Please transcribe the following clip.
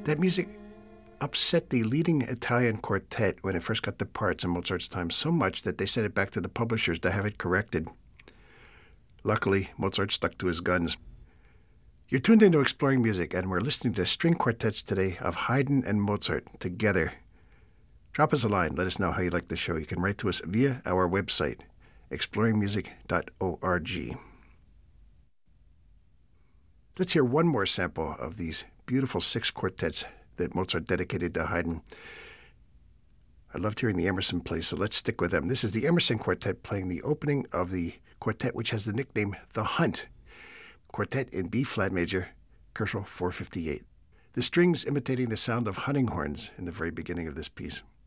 That music upset the leading Italian quartet when it first got the parts in Mozart's time so much that they sent it back to the publishers to have it corrected. Luckily, Mozart stuck to his guns. You're tuned into Exploring Music, and we're listening to string quartets today of Haydn and Mozart together. Drop us a line. Let us know how you like the show. You can write to us via our website, exploringmusic.org. Let's hear one more sample of these beautiful 6 quartets that Mozart dedicated to Haydn. I loved hearing the Emerson play, so let's stick with them. This is the Emerson Quartet playing the opening of the quartet, which has the nickname The Hunt. Quartet in B-flat major, Koszul 458. The strings imitating the sound of hunting horns in the very beginning of this piece.